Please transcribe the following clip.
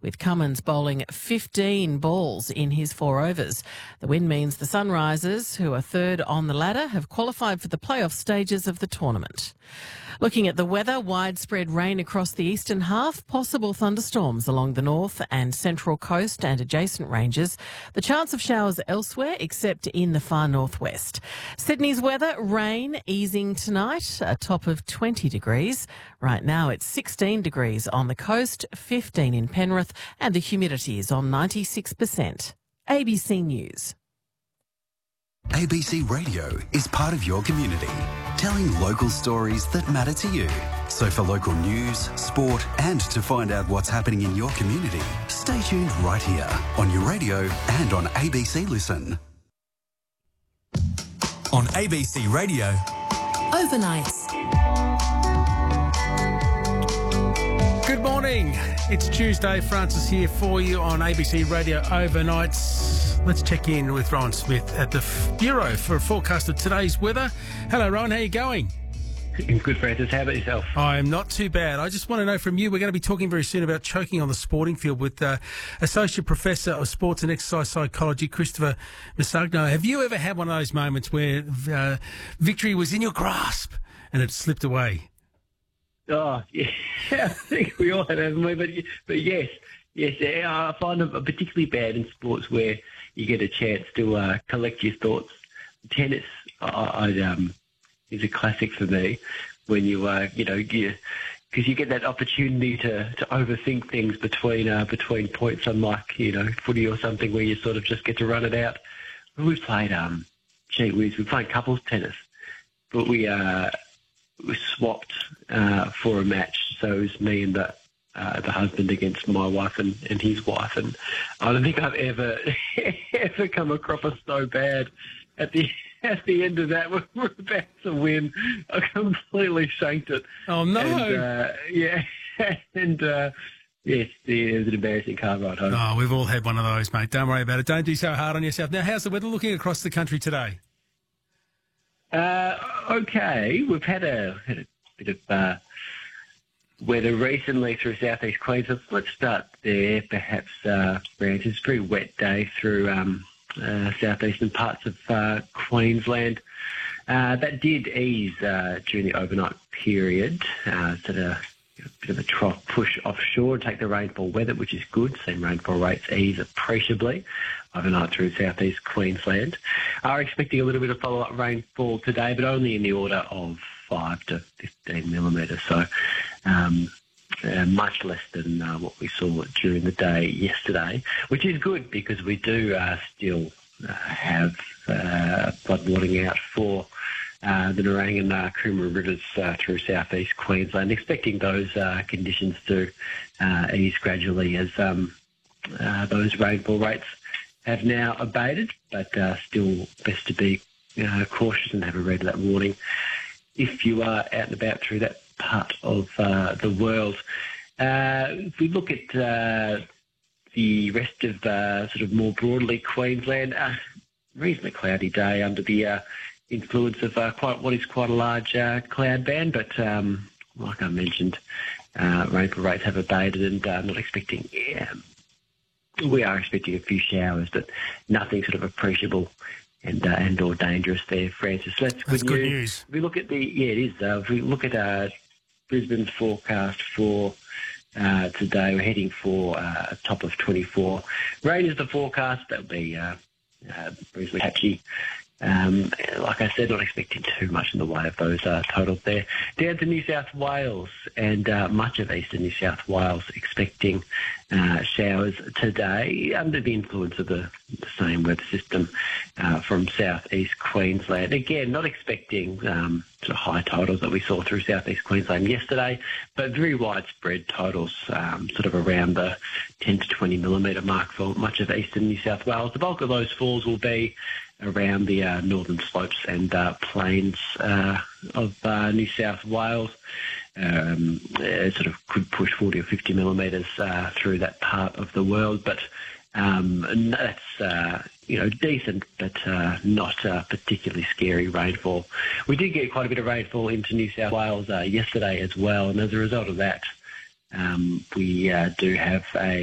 with Cummins bowling 15 balls in his 4 overs. The win means the Sunrisers, who are third on the ladder, have qualified for the playoff stages of the tournament. Looking at the weather, widespread rain across the eastern half, possible thunderstorms along the north and central coast and adjacent ranges. The chance of showers elsewhere except in the far northwest. Sydney's weather, rain easing tonight, a top of 20 degrees. Right now it's 16 degrees on the coast, 15 in Penrith, and the humidity is on 96%. ABC News. ABC Radio is part of your community, telling local stories that matter to you. So for local news, sport and to find out what's happening in your community, stay tuned right here on your radio and on ABC Listen. On ABC Radio, Overnights. Good morning. It's Tuesday. Francis here for you on ABC Radio Overnights. Let's check in with Rowan Smith at the Bureau for a forecast of today's weather. Hello, Rowan. How are you going? Good, Francis. How about yourself? I'm not too bad. I just want to know from you, we're going to be talking very soon about choking on the sporting field with Associate Professor of Sports and Exercise Psychology, Christopher Masugno. Have you ever had one of those moments where victory was in your grasp and it slipped away? Oh, yeah, I think we all have, haven't we? But yes, I find them particularly bad in sports where you get a chance to collect your thoughts. Tennis, is a classic for me when because you get that opportunity to overthink things between points, unlike footy or something where you sort of just get to run it out. We've played we played couples tennis, but we swapped for a match, so it was me and the husband against my wife and his wife, and I don't think I've ever come across us so bad at the end of that. We're about to win. I completely shanked it. Oh no! And, yes, it was an embarrassing car ride home. Oh, we've all had one of those, mate. Don't worry about it. Don't do so hard on yourself. Now, how's the weather looking across the country today? Okay, we've had a bit of weather recently through southeast Queensland. Let's start there, perhaps, Francis. It's a pretty wet day through southeastern parts of Queensland. That did ease during the overnight period. It's at a bit of a trough push offshore, take the rainfall with it, which is good. Same rainfall rates ease appreciably overnight through southeast Queensland. Are expecting a little bit of follow-up rainfall today, but only in the order of 5 to 15 millimetres. So much less than what we saw during the day yesterday, which is good because we do still have floodwatering out for the Nerang and Coomera rivers through southeast Queensland, expecting those conditions to ease gradually as those rainfall rates have now abated, but still best to be cautious and have a red alert warning if you are out and about through that part of the world. If we look at the rest of sort of more broadly Queensland, reasonably cloudy day under the influence of quite a large cloud band, but like I mentioned, rainfall rates have abated and not expecting. We are expecting a few showers, but nothing sort of appreciable and or dangerous there, Francis. So that's good news. If we look at it is. If we look at Brisbane's forecast for today, we're heading for a top of 24. Rain is the forecast. That'll be reasonably patchy. Like I said, not expecting too much in the way of those totals there. Down to New South Wales and much of eastern New South Wales expecting showers today under the influence of the same weather system from southeast Queensland. Again, not expecting sort of high totals that we saw through southeast Queensland yesterday, but very widespread totals, sort of around the 10 to 20 millimetre mark for much of eastern New South Wales. The bulk of those falls will be around the northern slopes and plains of New South Wales. Sort of could push 40 or 50 millimetres through that part of the world, but that's decent, but not particularly scary rainfall. We did get quite a bit of rainfall into New South Wales yesterday as well, and as a result of that, we do have a